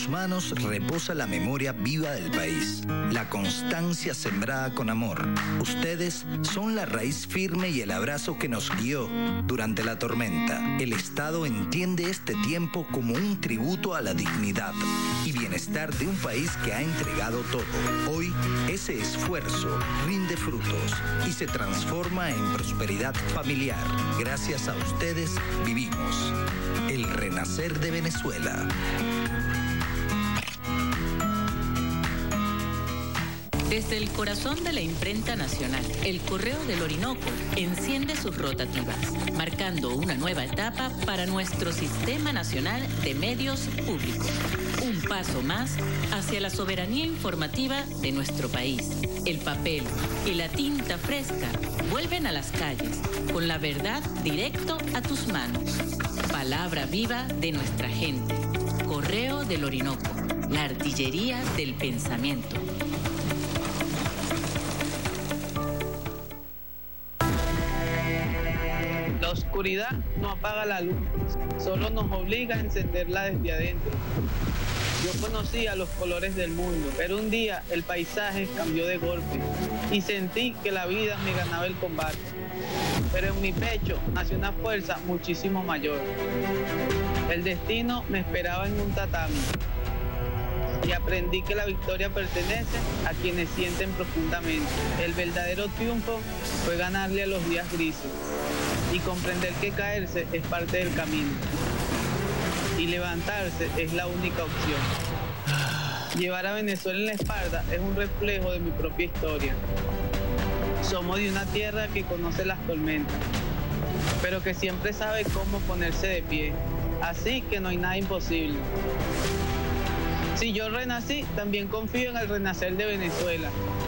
sus manos reposa la memoria viva del país, la constancia sembrada con amor. Ustedes son la raíz firme y el abrazo que nos guió durante la tormenta. El Estado entiende este tiempo como un tributo a la dignidad y bienestar de un país que ha entregado todo. Hoy, ese esfuerzo rinde frutos y se transforma en prosperidad familiar. Gracias a ustedes, vivimos el renacer de Venezuela. Desde el corazón de la imprenta nacional, el Correo del Orinoco enciende sus rotativas, marcando una nueva etapa para nuestro Sistema Nacional de Medios Públicos. Un paso más hacia la soberanía informativa de nuestro país. El papel y la tinta fresca vuelven a las calles, con la verdad directo a tus manos. Palabra viva de nuestra gente. Correo del Orinoco, la artillería del pensamiento. La oscuridad no apaga la luz, solo nos obliga a encenderla desde adentro. Yo conocía los colores del mundo, pero un día el paisaje cambió de golpe y sentí que la vida me ganaba el combate. Pero en mi pecho nació una fuerza muchísimo mayor. El destino me esperaba en un tatami y aprendí que la victoria pertenece a quienes sienten profundamente. El verdadero triunfo fue ganarle a los días grises y comprender que caerse es parte del camino y levantarse es la única opción. Llevar a Venezuela en la espalda es un reflejo de mi propia historia. Somos de una tierra que conoce las tormentas, pero que siempre sabe cómo ponerse de pie. Así que no hay nada imposible. Si yo renací, también confío en el renacer de Venezuela.